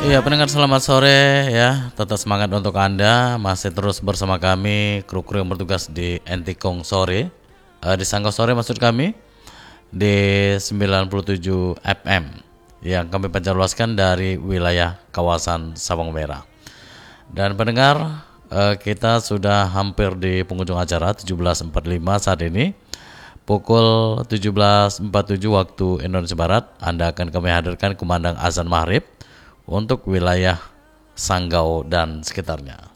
Iya pendengar selamat sore ya. Tetap semangat untuk Anda. Masih terus bersama kami kru-kru yang bertugas di Entikong Sore, di Sangka Sore maksud kami, di 97 FM yang kami pancarluaskan dari wilayah kawasan Sabang Merah. Dan pendengar, kita sudah hampir di penghujung acara 17.45 saat ini. Pukul 17.47 waktu Indonesia Barat, Anda akan kami hadirkan kumandang azan maghrib untuk wilayah Sanggau dan sekitarnya.